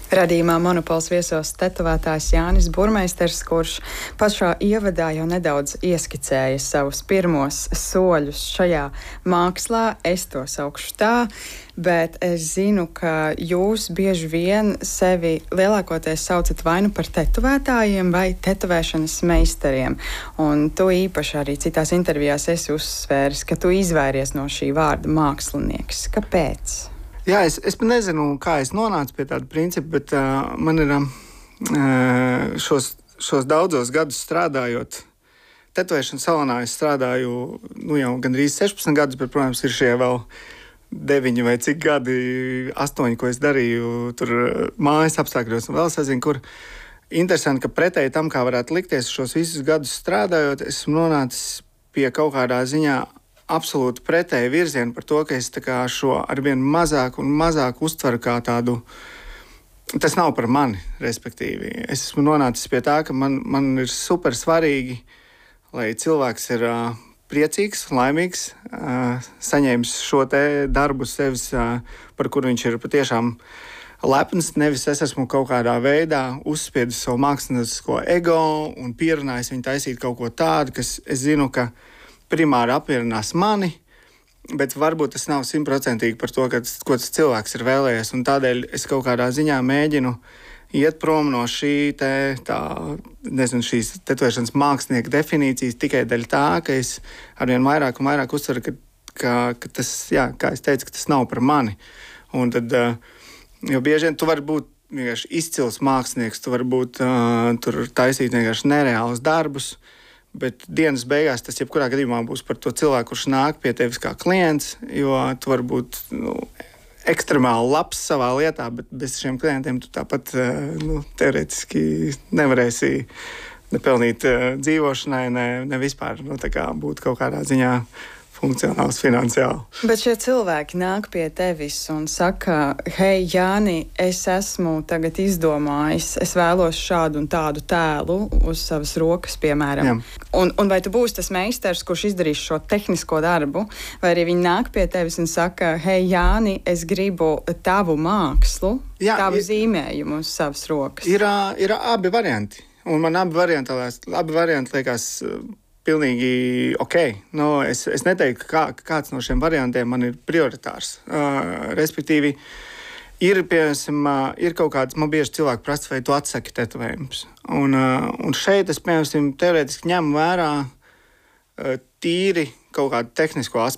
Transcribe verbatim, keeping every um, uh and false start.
Radījumā Monopols viesos tetovētājs Jānis Burmeisters, kurš pašā ievadā jau nedaudz ieskicēja savus pirmos soļus šajā mākslā. Es to saukšu tā, bet es zinu, ka jūs bieži vien sevi lielākoties saucat vai nu par tetovētājiem vai tetovēšanas meistariem. Un tu īpaši arī citās intervijās esi uzsvēris, ka tu izvairies no šī vārda mākslinieks. Kāpēc? Jā, es, es nezinu, kā es nonācu pie tāda principa, bet uh, man ir uh, šos, šos daudzos gadus strādājot. Tetovēšanas salonā es strādāju nu, jau gandrīz sešpadsmit gadus, bet, protams, ir šie vēl deviņi vai cik gadi, astoņi, ko es darīju tur mājas apstākļos un vēl sazinu, kur. Interesanti, ka pretēji tam, kā varētu likties, šos visus gadus strādājot, esmu nonācis pie kaut kādā ziņā absolūti pretēju virzienu par to, ka es šo arvien mazāk un mazāk uztveru kā tādu. Tas nav par mani, respektīvi. Es esmu nonācis pie tā, ka man, man ir super svarīgi, lai cilvēks ir uh, priecīgs, laimīgs, uh, saņēmis šo te darbu sevis, uh, par kuru viņš ir patiešām lepns. Nevis es esmu kaut kādā veidā uzspiedis savu māksliniecisko ego un pierunājis viņu taisīt kaut ko tādu, kas es zinu, ka primāri apmierinās mani, bet varbūt tas nav simtprocentīgi par to, ka, ko tas cilvēks ir vēlējies. Un tādēļ es kaut kādā ziņā mēģinu iet prom no šī te, tā, nezinu, šīs tetovēšanas mākslinieka definīcijas tikai dēļ tā, ka es arvien vairāk un vairāk uzsveru, ka, ka, ka tas, jā, kā es teicu, ka tas nav par mani. Un tad, jo bieži vien tu vari būt vienkārši izcils mākslinieks, tu vari būt uh, tur taisīt vienkārši nereālus darbus, bet dienas beigās tas jebkurā gadījumā būs par to cilvēku, kurš nāk pie tevis kā klients, jo tu vari būt nu, ekstremāli labs savā lietā, bet bez šiem klientiem tu tāpat nu, teorētiski nevarēsi ne pelnīt uh, dzīvošanai, ne, ne vispār nu, tā kā būt kaut kādā ziņā funkcionāls finansiāli. Bet šie cilvēki nāk pie tevis un saka, hei, Jāni, es esmu tagad izdomājis, es vēlos šādu un tādu tēlu uz savas rokas, piemēram. Un, un vai tu būsi tas meistars, kurš izdarīs šo tehnisko darbu, vai arī viņi nāk pie tevis un saka, hei, Jāni, es gribu tavu mākslu, Jā, tavu ir, zīmējumu uz savas rokas? Ir, ir abi varianti. Un man abi varianti, abi varianti liekas pilnīgi ok. Nu, es, es neteiktu, ka kā, kāds no šiem variantiem man ir prioritārs. Uh, respektīvi, ir, piemēram, uh, ir kaut kāds, man bieži cilvēki prasa, vai tu atsaki tetovējumus. Un, uh, un šeit es, piemēram, teorētiski ņemu vērā uh, tīri kaut kādu tehnisko aspektu.